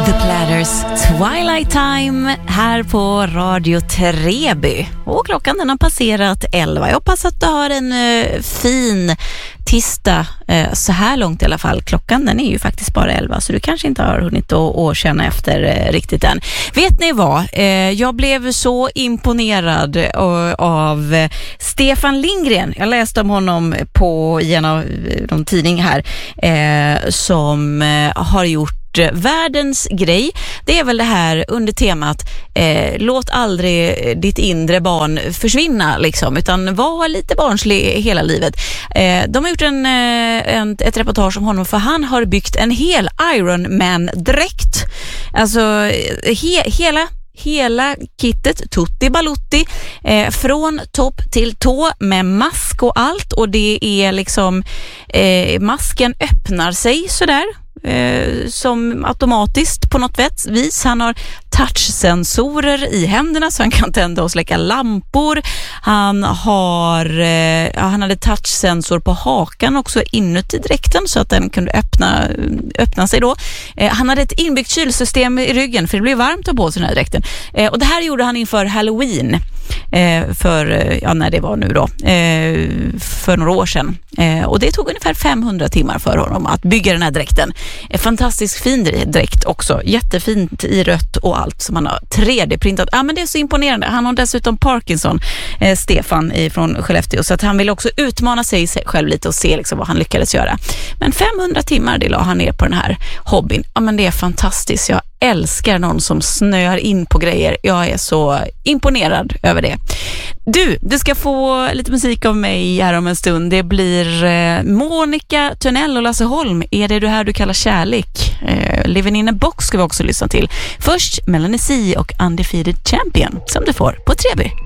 The Platters, Twilight Time här på Radio Treby. Och klockan den har passerat 11. Jag hoppas att du har en fin tisdag så här långt i alla fall. Klockan den är ju faktiskt bara 11 så du kanske inte har hunnit att känna efter riktigt än. Vet ni vad? Jag blev så imponerad av Stefan Lindgren. Jag läste om honom i en av de tidningar här som har gjort världens grej. Det är väl det här under temat låt aldrig ditt inre barn försvinna liksom, utan var lite barnslig hela livet. De har gjort ett reportage om honom för han har byggt en hel Iron Man-dräkt. Alltså hela kittet, tutti balutti, från topp till tå med mask och allt, och det är liksom masken öppnar sig sådär som automatiskt på något vis. Han har touchsensorer i händerna så han kan tända och släcka lampor. Han hade touchsensor på hakan också inuti dräkten så att den kunde öppna sig då. Han hade ett inbyggt kylsystem i ryggen för det blev varmt att på sig den här dräkten. Och det här gjorde han inför Halloween när det var nu då för några år sedan. Och det tog ungefär 500 timmar för honom att bygga den här dräkten. Fantastiskt fin dräkt också. Jättefint i rött och allt som han har 3D-printat. Ja, men det är så imponerande. Han har dessutom Parkinson, Stefan från Skellefteå, så att han vill också utmana sig själv lite och se liksom vad han lyckades göra. Men 500 timmar det la han ner på den här hobbyn. Ja, men det är fantastiskt. Jag älskar någon som snöar in på grejer. Jag är så imponerad över det. Du ska få lite musik av mig här om en stund. Det blir Monica Törnell och Lasse Holm. Är det här du kallar kärlek? Living in a box ska vi också lyssna till. Först Melanie C och Undefeated Champion som du får på Treby.